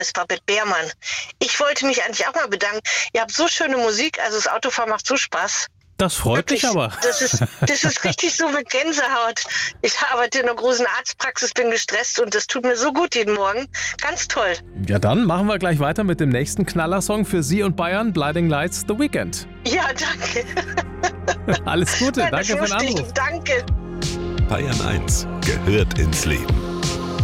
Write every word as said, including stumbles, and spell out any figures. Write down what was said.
Es war Bert Beermann. Ich wollte mich eigentlich auch mal bedanken. Ihr habt so schöne Musik, also das Autofahren macht so Spaß. Das freut Wirklich, mich aber. Das ist, das ist richtig so mit Gänsehaut. Ich arbeite in einer großen Arztpraxis, bin gestresst und das tut mir so gut jeden Morgen. Ganz toll. Ja, dann machen wir gleich weiter mit dem nächsten Knallersong für Sie und Bayern, Blinding Lights, The Weekend. Ja, danke. Alles Gute, Ja, danke für den lustig. Anruf. Danke. Bayern eins gehört ins Leben.